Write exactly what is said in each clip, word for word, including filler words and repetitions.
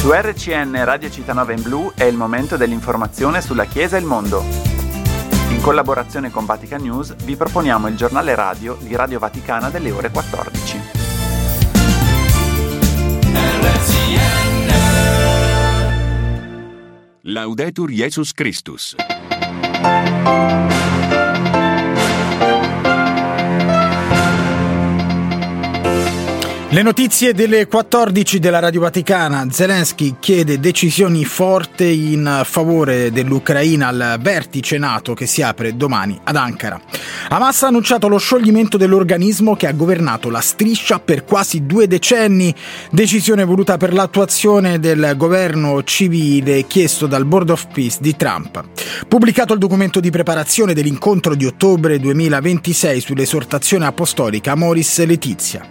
Su R C N Radio Città in Blu è il momento dell'informazione sulla Chiesa e il mondo. In collaborazione con Vatican News vi proponiamo il giornale radio di Radio Vaticana delle ore quattordici. Laudetur Jesus Christus. Le notizie delle quattordici della Radio Vaticana. Zelensky chiede decisioni forti in favore dell'Ucraina al vertice NATO che si apre domani ad Ankara. Hamas ha annunciato lo scioglimento dell'organismo che ha governato la striscia per quasi due decenni, decisione voluta per l'attuazione del governo civile chiesto dal Board of Peace di Trump. Pubblicato il documento di preparazione dell'incontro di ottobre duemilaventisei sull'esortazione apostolica Amoris Laetitia.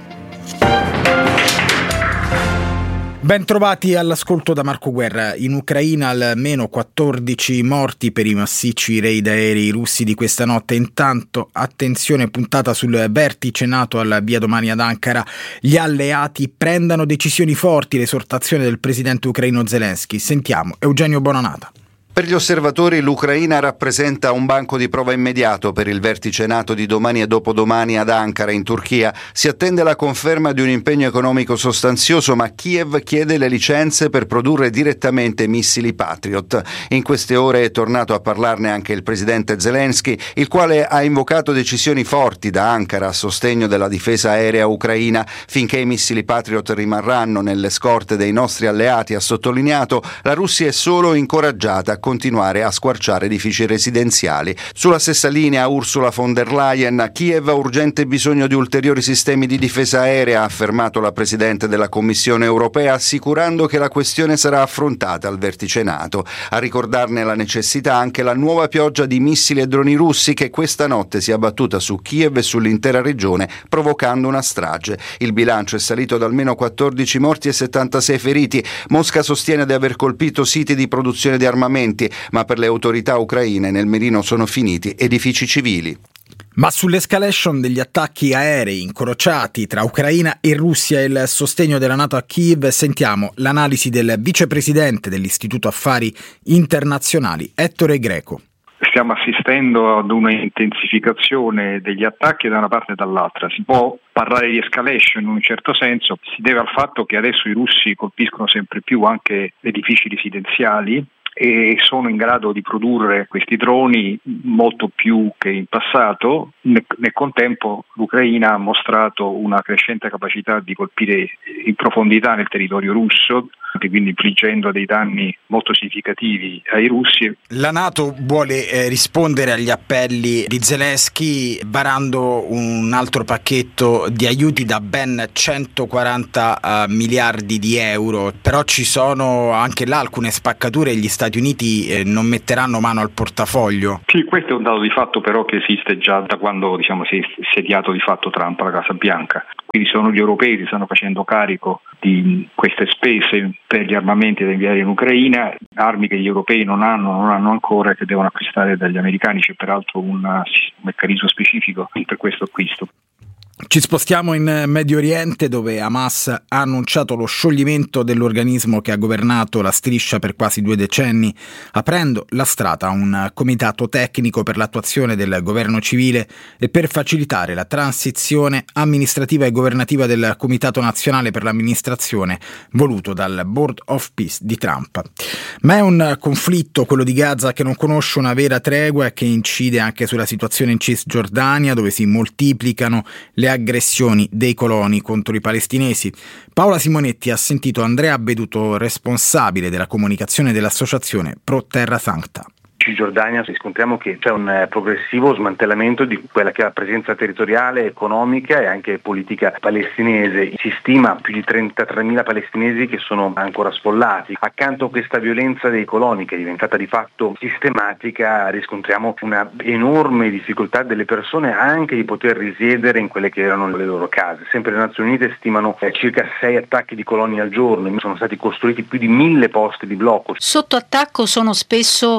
Ben trovati all'ascolto da Marco Guerra. In Ucraina almeno quattordici morti per i massicci raid aerei russi di questa notte. Intanto attenzione puntata sul vertice NATO al via domani ad Ankara. Gli alleati prendano decisioni forti, l'esortazione del presidente ucraino Zelensky. Sentiamo Eugenio Bonanata. Per gli osservatori l'Ucraina rappresenta un banco di prova immediato per il vertice NATO di domani e dopodomani ad Ankara in Turchia. Si attende la conferma di un impegno economico sostanzioso, ma Kiev chiede le licenze per produrre direttamente missili Patriot. In queste ore è tornato a parlarne anche il presidente Zelensky, il quale ha invocato decisioni forti da Ankara a sostegno della difesa aerea ucraina. Finché i missili Patriot rimarranno nelle scorte dei nostri alleati, ha sottolineato, la Russia è solo incoraggiata a continuare a squarciare edifici residenziali. Sulla stessa linea Ursula von der Leyen, Kiev ha urgente bisogno di ulteriori sistemi di difesa aerea, ha affermato la Presidente della Commissione europea, assicurando che la questione sarà affrontata al vertice NATO. A ricordarne la necessità anche la nuova pioggia di missili e droni russi che questa notte si è abbattuta su Kiev e sull'intera regione, provocando una strage. Il bilancio è salito ad almeno quattordici morti e settantasei feriti. Mosca sostiene di aver colpito siti di produzione di armamenti, ma per le autorità ucraine nel mirino sono finiti edifici civili. Ma sull'escalation degli attacchi aerei incrociati tra Ucraina e Russia e il sostegno della NATO a Kiev sentiamo l'analisi del vicepresidente dell'Istituto Affari Internazionali, Ettore Greco. Stiamo assistendo ad una intensificazione degli attacchi da una parte e dall'altra. Si può parlare di escalation in un certo senso, si deve al fatto che adesso i russi colpiscono sempre più anche edifici residenziali e sono in grado di produrre questi droni molto più che in passato. Nel, nel contempo l'Ucraina ha mostrato una crescente capacità di colpire in profondità nel territorio russo, quindi infliggendo dei danni molto significativi ai russi. La NATO vuole eh, rispondere agli appelli di Zelensky varando un altro pacchetto di aiuti da ben centoquaranta uh, miliardi di euro, però ci sono anche là alcune spaccature e gli Stati Uniti eh, non metteranno mano al portafoglio. Sì, questo è un dato di fatto però che esiste già da quando diciamo si è sediato di fatto Trump alla Casa Bianca. Quindi sono gli europei che stanno facendo carico di queste spese per gli armamenti da inviare in Ucraina, armi che gli europei non hanno, non hanno ancora e che devono acquistare dagli americani. C'è peraltro un, un meccanismo specifico per questo acquisto. Ci spostiamo in Medio Oriente, dove Hamas ha annunciato lo scioglimento dell'organismo che ha governato la striscia per quasi due decenni, aprendo la strada a un comitato tecnico per l'attuazione del governo civile e per facilitare la transizione amministrativa e governativa del Comitato Nazionale per l'Amministrazione voluto dal Board of Peace di Trump. Ma è un conflitto, quello di Gaza, che non conosce una vera tregua e che incide anche sulla situazione in Cisgiordania, dove si moltiplicano le aggressioni dei coloni contro i palestinesi. Paola Simonetti ha sentito Andrea Beduto, responsabile della comunicazione dell'associazione Pro Terra Sancta. Cisgiordania riscontriamo che c'è un progressivo smantellamento di quella che è la presenza territoriale, economica e anche politica palestinese. Si stima più di trentatremila palestinesi che sono ancora sfollati. Accanto a questa violenza dei coloni, che è diventata di fatto sistematica, riscontriamo una enorme difficoltà delle persone anche di poter risiedere in quelle che erano le loro case. Sempre le Nazioni Unite stimano eh, circa sei attacchi di coloni al giorno. Sono stati costruiti più di mille posti di blocco. Sotto attacco sono spesso da parte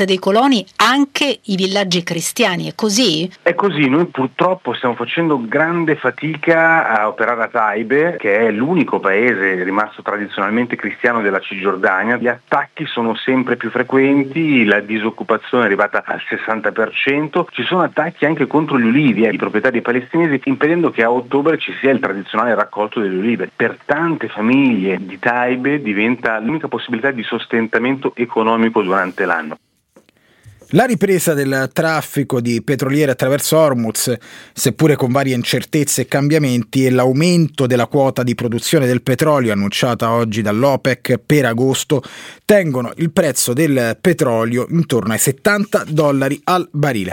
dei coloni anche i villaggi cristiani, è così? È così, noi purtroppo stiamo facendo grande fatica a operare a Taibe, che è l'unico paese rimasto tradizionalmente cristiano della Cisgiordania. Gli attacchi sono sempre più frequenti, la disoccupazione è arrivata al sessanta per cento, ci sono attacchi anche contro gli ulivi, eh, i proprietari palestinesi, impedendo che a ottobre ci sia il tradizionale raccolto delle olive. Per tante famiglie di Taibe diventa l'unica possibilità di sostentamento economico durante l'anno. La ripresa del traffico di petroliere attraverso Hormuz, seppure con varie incertezze e cambiamenti, e l'aumento della quota di produzione del petrolio annunciata oggi dall'OPEC per agosto tengono il prezzo del petrolio intorno ai settanta dollari al barile.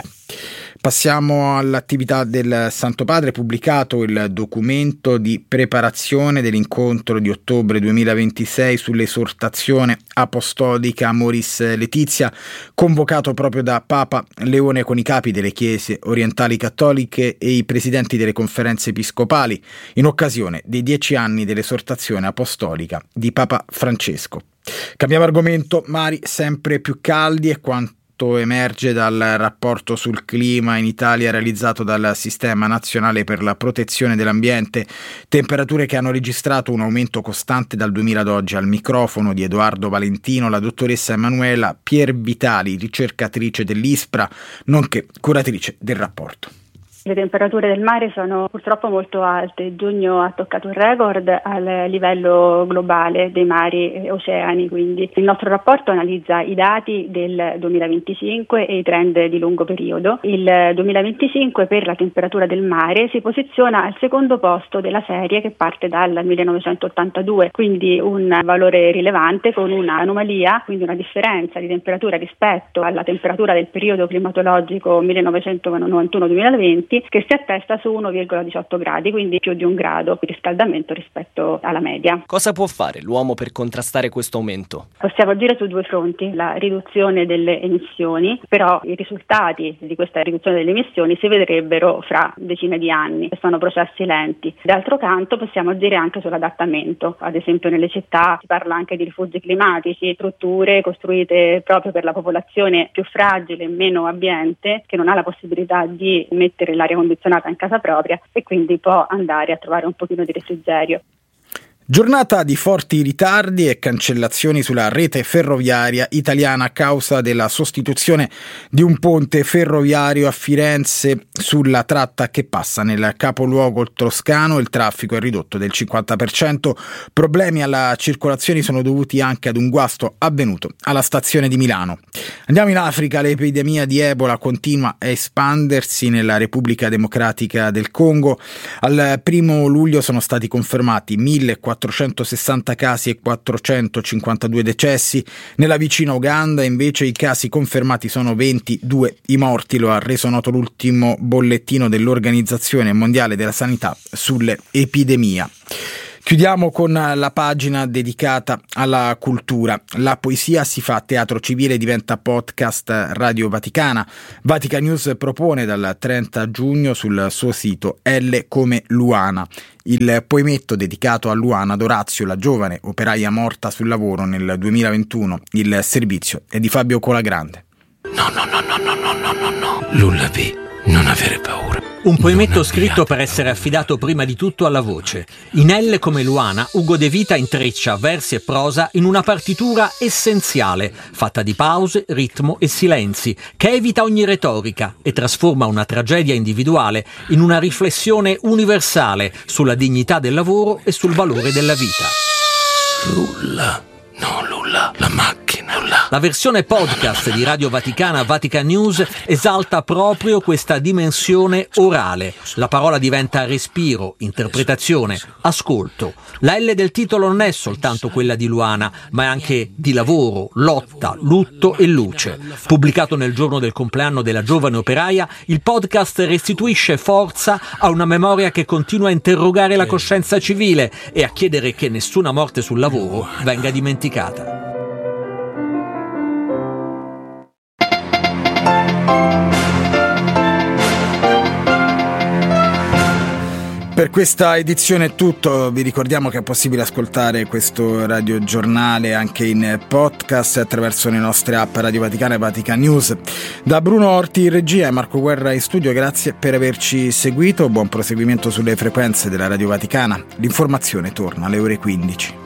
Passiamo all'attività del Santo Padre. Pubblicato il documento di preparazione dell'incontro di ottobre duemilaventisei sull'esortazione apostolica Amoris Laetitia, convocato proprio da Papa Leone con i capi delle chiese orientali cattoliche e i presidenti delle conferenze episcopali, in occasione dei dieci anni dell'esortazione apostolica di Papa Francesco. Cambiamo argomento, mari sempre più caldi e quanto emerge dal rapporto sul clima in Italia realizzato dal Sistema Nazionale per la Protezione dell'Ambiente, temperature che hanno registrato un aumento costante dal duemila ad oggi. Al microfono di Edoardo Valentino la dottoressa Emanuela Piervitali, ricercatrice dell'ISPRA, nonché curatrice del rapporto. Le temperature del mare sono purtroppo molto alte. Giugno ha toccato il record al livello globale dei mari e oceani, quindi il nostro rapporto analizza i dati del duemilaventicinque e i trend di lungo periodo. Il duemilaventicinque per la temperatura del mare si posiziona al secondo posto della serie che parte dal millenovecentottantadue, quindi un valore rilevante con un'anomalia, quindi una differenza di temperatura rispetto alla temperatura del periodo climatologico millenovecentonovantuno duemilaventi, che si attesta su uno virgola diciotto gradi, quindi più di un grado di riscaldamento rispetto alla media. Cosa può fare l'uomo per contrastare questo aumento? Possiamo agire su due fronti: la riduzione delle emissioni, però i risultati di questa riduzione delle emissioni si vedrebbero fra decine di anni, sono processi lenti. D'altro canto possiamo agire anche sull'adattamento, ad esempio nelle città si parla anche di rifugi climatici, strutture costruite proprio per la popolazione più fragile e meno abbiente, che non ha la possibilità di mettere la l'aria condizionata in casa propria e quindi può andare a trovare un pochino di refrigerio. Giornata di forti ritardi e cancellazioni sulla rete ferroviaria italiana a causa della sostituzione di un ponte ferroviario a Firenze sulla tratta che passa nel capoluogo toscano. Il traffico è ridotto del cinquanta per cento. Problemi alla circolazione sono dovuti anche ad un guasto avvenuto alla stazione di Milano. Andiamo in Africa. L'epidemia di Ebola continua a espandersi nella Repubblica Democratica del Congo. Al primo luglio sono stati confermati millequattrocentosessanta casi e quattrocentocinquantadue decessi. Nella vicina Uganda invece i casi confermati sono ventidue. I morti lo ha reso noto l'ultimo bollettino dell'Organizzazione Mondiale della Sanità sull'epidemia. Chiudiamo con la pagina dedicata alla cultura. La poesia si fa teatro civile, diventa podcast Radio Vaticana. Vatican News propone dal trenta giugno sul suo sito L come Luana, il poemetto dedicato a Luana D'Orazio, la giovane operaia morta sul lavoro nel duemilaventuno. Il servizio è di Fabio Colagrande. No, no, no, no, no, no, no, no, no. Lullaby, non avere paura. Un poemetto scritto per essere affidato prima di tutto alla voce. In L come Luana, Ugo De Vita intreccia versi e prosa in una partitura essenziale, fatta di pause, ritmo e silenzi, che evita ogni retorica e trasforma una tragedia individuale in una riflessione universale sulla dignità del lavoro e sul valore della vita. Lulla, no Lulla, la macchina. Lulla. La versione podcast di Radio Vaticana Vatican News esalta proprio questa dimensione orale. La parola diventa respiro, interpretazione, ascolto. La L del titolo non è soltanto quella di Luana, ma è anche di lavoro, lotta, lutto e luce. Pubblicato nel giorno del compleanno della giovane operaia, il podcast restituisce forza a una memoria che continua a interrogare la coscienza civile e a chiedere che nessuna morte sul lavoro venga dimenticata. Per questa edizione è tutto. Vi ricordiamo che è possibile ascoltare questo radiogiornale anche in podcast attraverso le nostre app Radio Vaticana e Vatican News. Da Bruno Orti in regia e Marco Guerra in studio, grazie per averci seguito. Buon proseguimento sulle frequenze della Radio Vaticana. L'informazione torna alle ore quindici.